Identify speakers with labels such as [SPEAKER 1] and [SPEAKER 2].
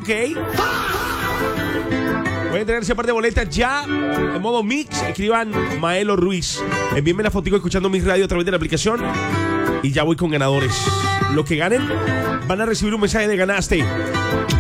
[SPEAKER 1] ¿ok? Voy a entregar ese par de boletas ya en modo mix. Escriban Maelo Ruiz. Envíenme la fotico escuchando mi radio a través de la aplicación. Y ya voy con ganadores. Los que ganen van a recibir un mensaje de ganaste.